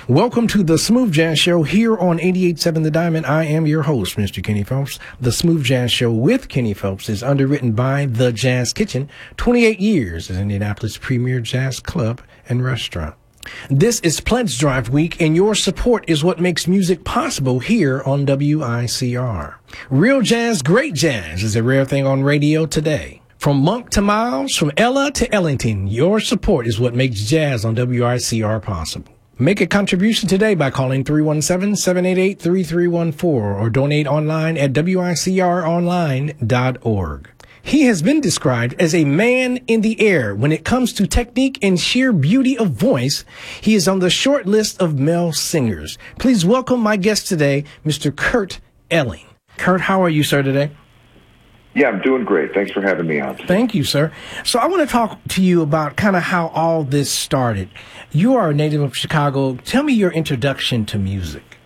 Welcome to the Smooth Jazz Show here on 88.7 The Diamond. I am your host, Mr. Kenny Phelps. The Smooth Jazz Show with Kenny Phelps is underwritten by The Jazz Kitchen, 28 years as Indianapolis' premier jazz club and restaurant. This is Pledge Drive Week, and your support is what makes music possible here on WICR. Real jazz, great jazz is a rare thing on radio today. From Monk to Miles, from Ella to Ellington, your support is what makes jazz on WICR possible. Make a contribution today by calling 317-788-3314 or donate online at wicronline.org. He has been described as a man in the air. When it comes to technique and sheer beauty of voice, he is on the short list of male singers. Please welcome my guest today, Mr. Kurt Elling. Kurt, how are you, sir, today? Yeah, I'm doing great. Thanks for having me on. Thank you, sir. So I want to talk to you about kind of how all this started. You are a native of Chicago. Tell me your introduction to music.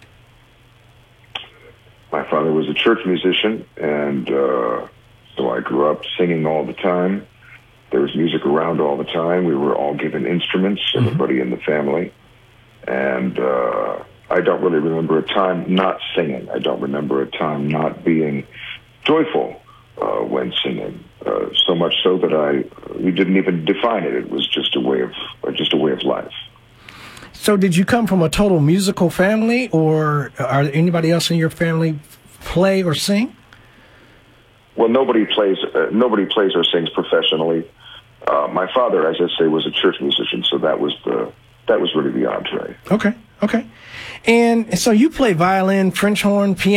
My father was a church musician, and so I grew up singing all the time. There was music around all the time. We were all given instruments, everybody in the family. And I don't really remember a time not singing. I don't remember a time not being joyful when singing. So much so that we didn't even define it. It was just a way of life. So did you come from a total musical family, or are anybody else in your family play or sing? Well, nobody plays or sings professionally. My father, as I say, was a church musician, so that was really the entree. Okay. And so you play violin, French horn, piano.